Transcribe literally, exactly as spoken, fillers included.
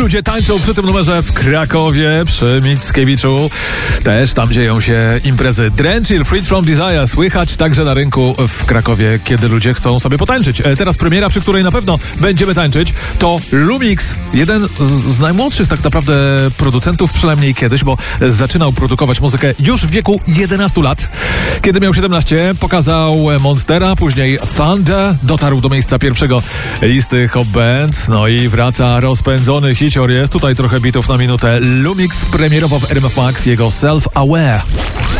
ludzie tańczą przy tym numerze w Krakowie przy Mickiewiczu. Też tam dzieją się imprezy. Drenchill, Freed from Desire słychać także na rynku w Krakowie, kiedy ludzie chcą sobie potańczyć. Teraz premiera, przy której na pewno będziemy tańczyć, to Lumix, jeden z, z najmłodszych tak naprawdę producentów, przynajmniej kiedyś, bo zaczynał produkować muzykę już w wieku jedenastu lat. Kiedy miał siedemnaście, pokazał Monstera, później Thunder, dotarł do miejsca pierwszego listy Hot Band, no i wraca rozpędzony hicior. Jest tutaj trochę bitów na minutę. Lumix premierowo w R M F Max, jego Self Aware.